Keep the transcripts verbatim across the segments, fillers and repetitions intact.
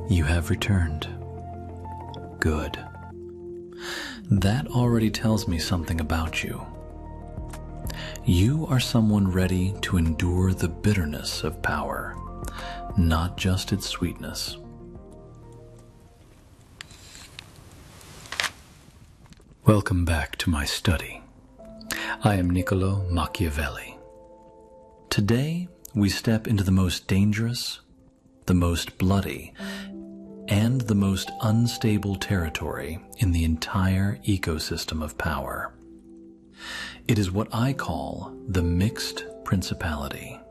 You have returned. Good. That already tells me something about you. You are someone ready to endure the bitterness of power, not just its sweetness. Welcome back to my study. I am Niccolo Machiavelli. Today, we step into the most dangerous, the most bloody, and the most unstable territory in the entire ecosystem of power. It is what I call the mixed principality.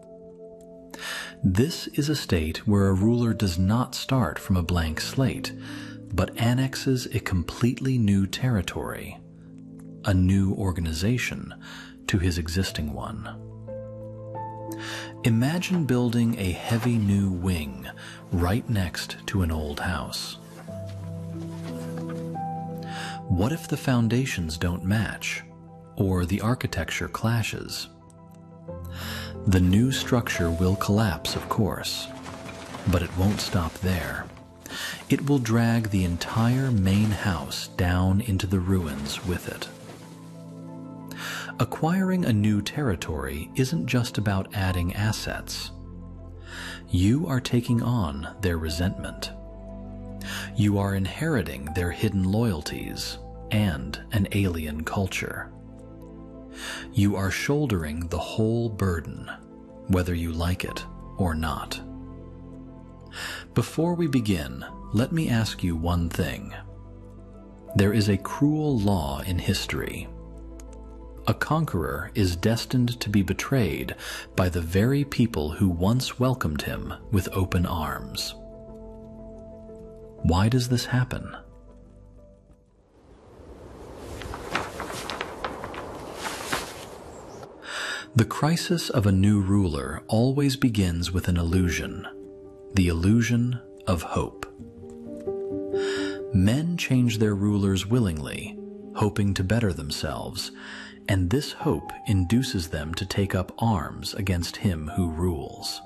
This is a state where a ruler does not start from a blank slate, but annexes a completely new territory, a new organization, to his existing one. Imagine building a heavy new wing right next to an old house. What if the foundations don't match, or the architecture clashes? The new structure will collapse, of course, but it won't stop there. It will drag the entire main house down into the ruins with it. Acquiring a new territory isn't just about adding assets. You are taking on their resentment. You are inheriting their hidden loyalties and an alien culture. You are shouldering the whole burden, whether you like it or not. Before we begin, let me ask you one thing. There is a cruel law in history. A conqueror is destined to be betrayed by the very people who once welcomed him with open arms. Why does this happen? The crisis of a new ruler always begins with an illusion, the illusion of hope. Men change their rulers willingly, hoping to better themselves, and this hope induces them to take up arms against him who rules.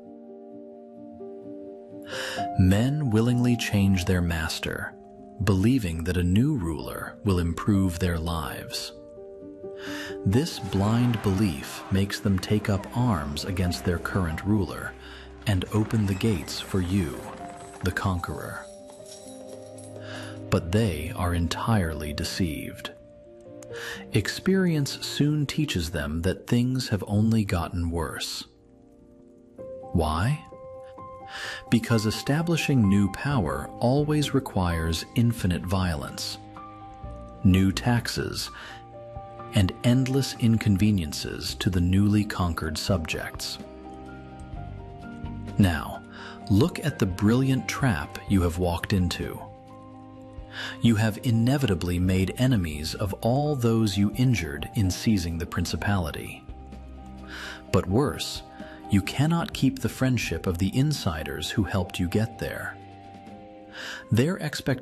Men willingly change their master, believing that a new ruler will improve their lives. This blind belief makes them take up arms against their current ruler and open the gates for you, the conqueror. But they are entirely deceived. Experience soon teaches them that things have only gotten worse. Why? Because establishing new power always requires infinite violence, new taxes, and endless inconveniences to the newly conquered subjects. Now, look at the brilliant trap you have walked into. You have inevitably made enemies of all those you injured in seizing the principality. But worse, you cannot keep the friendship of the insiders who helped you get there. Their expectations